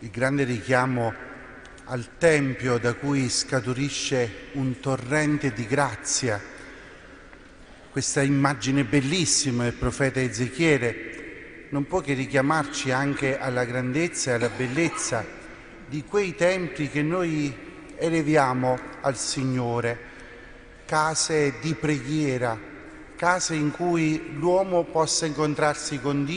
il grande richiamo al Tempio da cui scaturisce un torrente di grazia. Questa immagine bellissima del profeta Ezechiele non può che richiamarci anche alla grandezza e alla bellezza di quei templi che noi eleviamo al Signore, case di preghiera, case in cui l'uomo possa incontrarsi con Dio